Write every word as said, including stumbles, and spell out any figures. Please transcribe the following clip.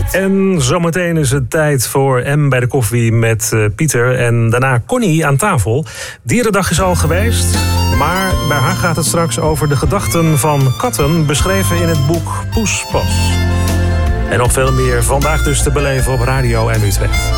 En zometeen is het tijd voor M bij de koffie met uh, Pieter. En daarna Connie aan tafel. Dierendag is al geweest. Maar bij haar gaat het straks over de gedachten van katten, beschreven in het boek Poespas. En nog veel meer vandaag dus te beleven op Radio M Utrecht.